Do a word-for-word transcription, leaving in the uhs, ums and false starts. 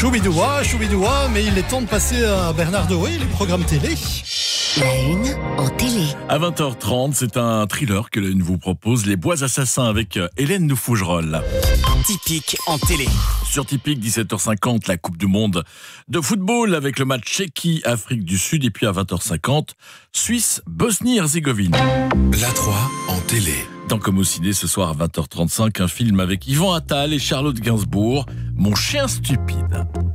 Choubidoua, choubidoua, mais il est temps de passer à Bernard Doré, les programmes télé. La une en télé. À vingt heures trente, c'est un thriller que la une vous propose, Les Bois Assassins avec Hélène Noufougerolles. Typique en télé. Sur Typique, dix-sept heures cinquante, la Coupe du Monde de football avec le match Tchéquie-Afrique du Sud. Et puis à vingt heures cinquante, Suisse-Bosnie-Herzégovine. La trois en télé. Dans Comme au ciné, ce soir à vingt heures trente-cinq, un film avec Yvan Attal et Charlotte Gainsbourg, Mon chien stupide.